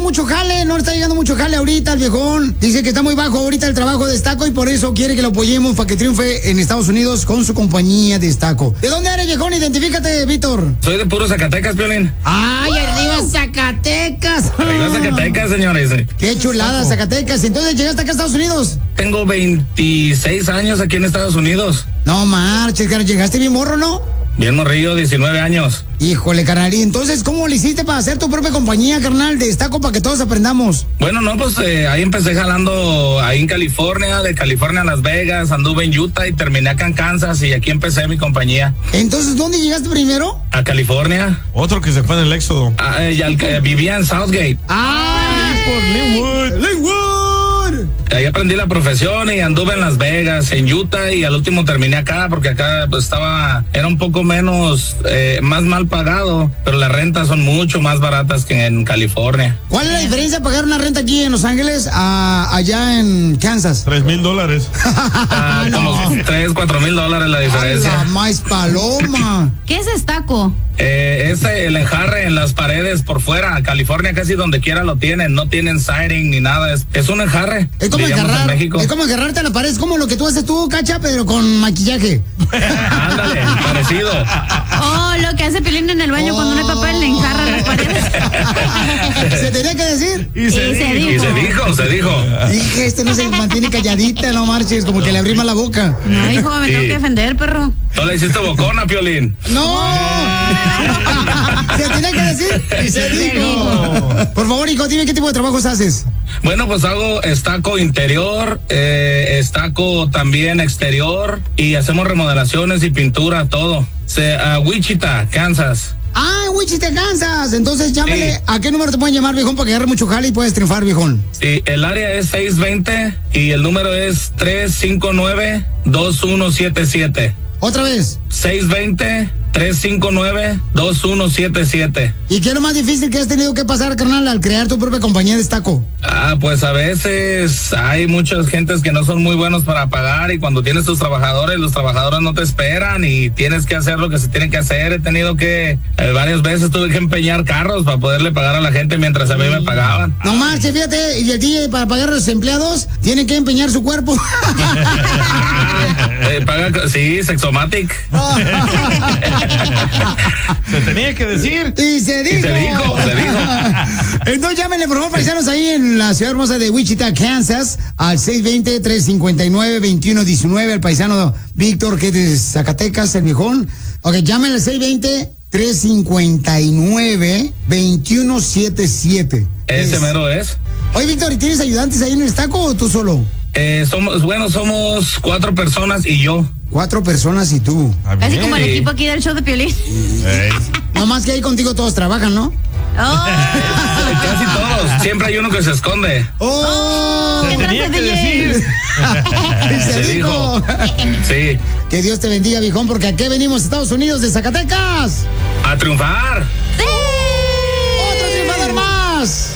mucho jale, no le está llegando mucho jale ahorita al viejón. Dice que está muy bajo ahorita el trabajo de Estaco y por eso quiere que lo apoyemos para que triunfe en Estados Unidos con su compañía de Estaco. ¿De dónde eres, viejón? Identifícate, Víctor. Soy de puro Zacatecas, Piolín. ¡Ay, arriba Zacatecas! Arriba Zacatecas, señores. ¡Qué chulada, Zacatecas! Entonces, ¿llegaste acá a Estados Unidos? Tengo 26 años aquí en Estados Unidos. No marches, carnal, llegaste bien morro, ¿no? Bien morrillo, 19 años. Híjole, carnal, y entonces, ¿cómo le hiciste para hacer tu propia compañía, carnal, de Estaco para que todos aprendamos? Bueno, no, pues ahí empecé jalando ahí en California, de California a Las Vegas, anduve en Utah y terminé acá en Kansas y aquí empecé mi compañía. Entonces, ¿dónde llegaste primero? A California. Otro que se fue en el éxodo. Vivía en Southgate. ¡Ah! Por Linwood. ¡Linwood! Ahí aprendí la profesión y anduve en Las Vegas, en Utah y al último terminé acá porque acá pues era un poco menos, más mal pagado, pero las rentas son mucho más baratas que en California. ¿Cuál es la diferencia de pagar una renta aquí en Los Ángeles a allá en Kansas? $3,000. Como $3,000-4,000 la diferencia. ¡La más paloma! ¿Qué es Estaco? Es el enjarre en las paredes por fuera. California casi donde quiera lo tienen, no tienen siding ni nada, es un enjarre. Es como agarrarte a la pared, es como lo que tú haces tú, Cacha, pero con maquillaje. Ándale, parecido. Oh, lo que hace Piolín en el baño cuando no hay papel, le enjarra las paredes. ¿Se tenía que decir? Y se dijo. Dije, este no se mantiene calladita, no marches, como que le abrí mal la boca. No, hijo, me tengo que defender, perro. ¿Tú le hiciste bocona, Piolín? ¡No! Se tenía que decir y se dijo. Por favor, hijo, dime qué tipo de trabajos haces. Bueno, pues hago estaco interior, estaco también exterior y hacemos remodelaciones y pintura, todo. Wichita, Kansas. Ah, Wichita, Kansas. Entonces llámale. Sí. ¿A qué número te pueden llamar, viejón, para que agarre mucho jale y puedes triunfar, viejón? Sí, el área es 620 y el número es 359-2177. Otra vez. 620-359-2177. ¿Y qué es lo más difícil que has tenido que pasar, carnal, al crear tu propia compañía de estaco? Pues a veces hay muchas gentes que no son muy buenos para pagar y cuando tienes tus trabajadores, los trabajadores no te esperan y tienes que hacer lo que se tiene que hacer. He tenido que, varias veces tuve que empeñar carros para poderle pagar a la gente mientras a mí me pagaban. No marches, fíjate, y el DJ para pagar a los empleados tiene que empeñar su cuerpo. Sí, Sexomatic. Se tenía que decir. Y se dijo. Entonces llámenle, por favor, paisanos, ahí en la ciudad hermosa de Wichita, Kansas, al 620-359-2119, al paisano Víctor, que es de Zacatecas, el viejón. Ok, llámenle al 620-359-2177. Ese mero es. Oye, Víctor, ¿y tienes ayudantes ahí en el estaco o tú solo? Somos 4 personas y yo. 4 personas y tú. Así como el equipo aquí del show de Piolín. No más que ahí contigo todos trabajan, ¿no? Oh. Casi todos. Siempre hay uno que se esconde. ¡Oh! Se tenía que decir. Se dijo. Sí. Que Dios te bendiga, viejón, porque aquí venimos, Estados Unidos, de Zacatecas. A triunfar. ¡Otro triunfador más!